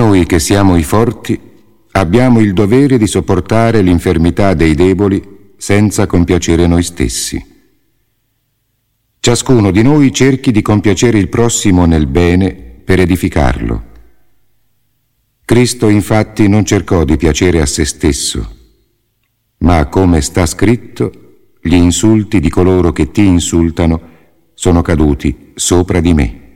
Noi che siamo i forti abbiamo il dovere di sopportare l'infermità dei deboli senza compiacere noi stessi. Ciascuno di noi cerchi di compiacere il prossimo nel bene per edificarlo. Cristo infatti non cercò di piacere a se stesso, ma come sta scritto, gli insulti di coloro che ti insultano sono caduti sopra di me.